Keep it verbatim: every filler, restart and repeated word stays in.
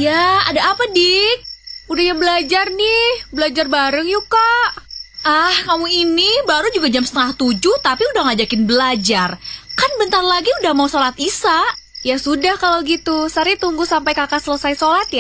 Iya, ada apa, Dik? Udah ya belajar nih, belajar bareng yuk, Kak. Ah, kamu ini baru juga jam setengah tujuh tapi udah ngajakin belajar. Kan bentar lagi udah mau sholat isya. Ya sudah kalau gitu, Sari tunggu sampai kakak selesai sholat ya.